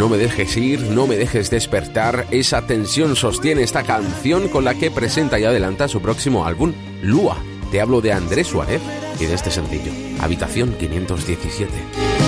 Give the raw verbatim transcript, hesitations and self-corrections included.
No me dejes ir, no me dejes despertar. Esa tensión sostiene esta canción con la que presenta y adelanta su próximo álbum, Lua. Te hablo de Andrés Suárez y de este sencillo, Habitación quinientos diecisiete.